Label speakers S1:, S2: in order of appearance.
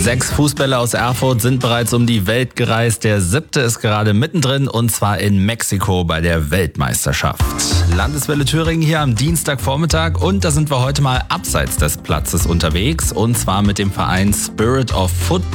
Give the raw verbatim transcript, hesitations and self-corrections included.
S1: Sechs Fußballer aus Erfurt sind bereits um die Welt gereist. Der siebte ist gerade mittendrin und zwar in Mexiko bei der Weltmeisterschaft. Landeswelle Thüringen hier am Dienstagvormittag und da sind wir heute mal abseits des Platzes unterwegs und zwar mit dem Verein Spirit of Football.